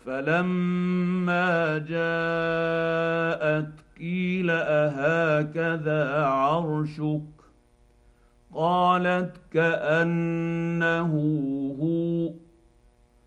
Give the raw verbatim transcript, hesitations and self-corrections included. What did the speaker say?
فلما جاءت قيل أهكذا عرشك؟ قالت كأنه هو.